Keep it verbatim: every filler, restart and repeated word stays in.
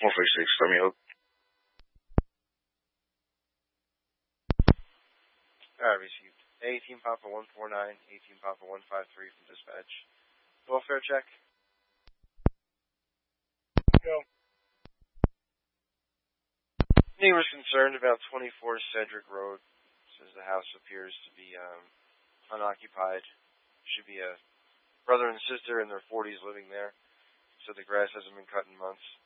one forty-six, let me hope. Alright, received. eighteen Papa one four nine, eighteen Papa one five three from dispatch. Welfare check. Go. Neighbors concerned about twenty-four Cedric Road. Says the house appears to be um, unoccupied. Should be a brother and sister in their forties living there. So the grass hasn't been cut in months.